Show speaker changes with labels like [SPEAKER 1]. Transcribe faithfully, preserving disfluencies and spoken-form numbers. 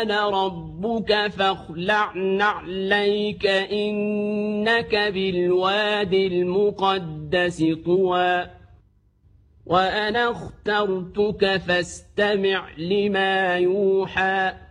[SPEAKER 1] أنا ربك فاخلع نعليك إنك بالواد المقدس طوى وأنا اخترتك فاستمع لما يوحى